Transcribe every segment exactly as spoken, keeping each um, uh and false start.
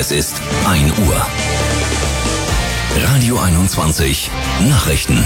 Es ist ein Uhr. Radio einundzwanzig Nachrichten.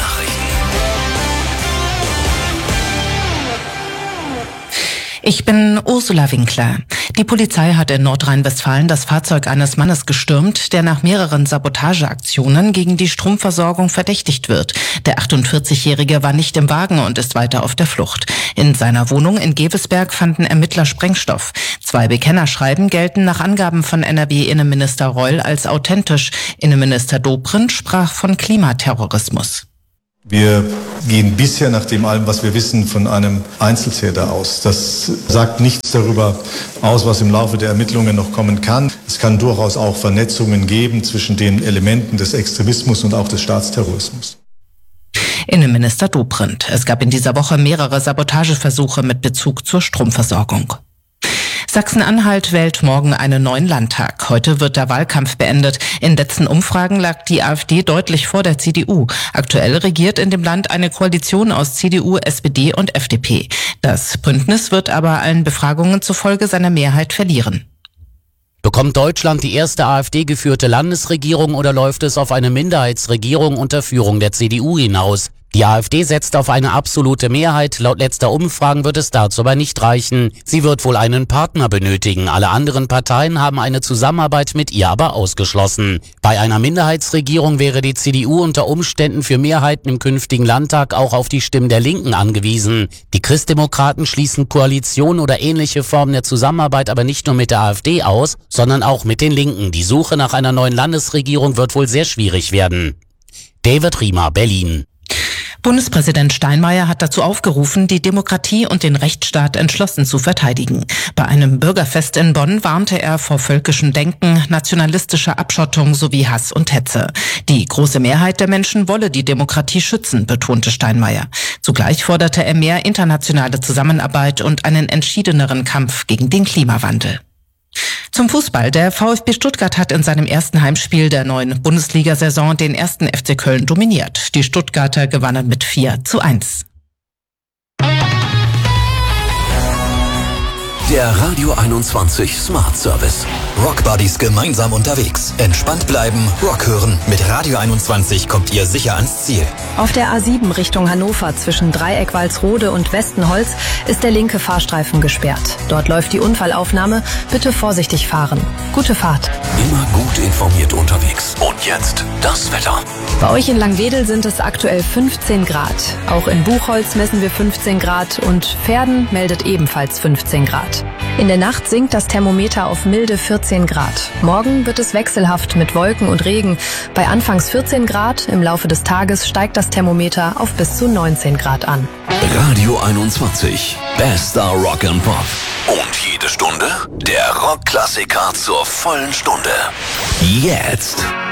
Ich bin Ursula Winkler. Die Polizei hat in Nordrhein-Westfalen das Fahrzeug eines Mannes gestürmt, der nach mehreren Sabotageaktionen gegen die Stromversorgung verdächtigt wird. Der achtundvierzigjährige war nicht im Wagen und ist weiter auf der Flucht. In seiner Wohnung in Gevesberg fanden Ermittler Sprengstoff. Zwei Bekennerschreiben gelten nach Angaben von N R W-Innenminister Reul als authentisch. Innenminister Dobrindt sprach von Klimaterrorismus. Wir gehen bisher nach dem allem, was wir wissen, von einem Einzeltäter aus. Das sagt nichts darüber aus, was im Laufe der Ermittlungen noch kommen kann. Es kann durchaus auch Vernetzungen geben zwischen den Elementen des Extremismus und auch des Staatsterrorismus. Innenminister Dobrindt. Es gab in dieser Woche mehrere Sabotageversuche mit Bezug zur Stromversorgung. Sachsen-Anhalt wählt morgen einen neuen Landtag. Heute wird der Wahlkampf beendet. In letzten Umfragen lag die AfD deutlich vor der C D U. Aktuell regiert in dem Land eine Koalition aus C D U, S P D und F D P. Das Bündnis wird aber allen Befragungen zufolge seine Mehrheit verlieren. Bekommt Deutschland die erste AfD-geführte Landesregierung oder läuft es auf eine Minderheitsregierung unter Führung der C D U hinaus? Die AfD setzt auf eine absolute Mehrheit. Laut letzter Umfragen wird es dazu aber nicht reichen. Sie wird wohl einen Partner benötigen. Alle anderen Parteien haben eine Zusammenarbeit mit ihr aber ausgeschlossen. Bei einer Minderheitsregierung wäre die C D U unter Umständen für Mehrheiten im künftigen Landtag auch auf die Stimmen der Linken angewiesen. Die Christdemokraten schließen Koalitionen oder ähnliche Formen der Zusammenarbeit aber nicht nur mit der AfD aus, sondern auch mit den Linken. Die Suche nach einer neuen Landesregierung wird wohl sehr schwierig werden. David Riemer, Berlin. Bundespräsident Steinmeier hat dazu aufgerufen, die Demokratie und den Rechtsstaat entschlossen zu verteidigen. Bei einem Bürgerfest in Bonn warnte er vor völkischem Denken, nationalistischer Abschottung sowie Hass und Hetze. Die große Mehrheit der Menschen wolle die Demokratie schützen, betonte Steinmeier. Zugleich forderte er mehr internationale Zusammenarbeit und einen entschiedeneren Kampf gegen den Klimawandel. Zum Fußball. Der VfB Stuttgart hat in seinem ersten Heimspiel der neuen Bundesliga-Saison den ersten F C Köln dominiert. Die Stuttgarter gewannen mit vier zu eins. Der Radio einundzwanzig Smart Service. Rock Buddies gemeinsam unterwegs. Entspannt bleiben, Rock hören. Mit Radio einundzwanzig kommt ihr sicher ans Ziel. Auf der A sieben Richtung Hannover zwischen Dreieck-Walsrode und Westenholz ist der linke Fahrstreifen gesperrt. Dort läuft die Unfallaufnahme. Bitte vorsichtig fahren. Gute Fahrt. Immer gut informiert unterwegs. Und jetzt das Wetter. Bei euch in Langwedel sind es aktuell fünfzehn Grad. Auch in Buchholz messen wir fünfzehn Grad und Verden meldet ebenfalls fünfzehn Grad. In der Nacht sinkt das Thermometer auf milde vierzehn Grad. Morgen wird es wechselhaft mit Wolken und Regen. Bei anfangs vierzehn Grad, im Laufe des Tages steigt das Thermometer auf bis zu neunzehn Grad an. Radio einundzwanzig. Bester Rock and Pop. Und jede Stunde der Rockklassiker zur vollen Stunde. Jetzt.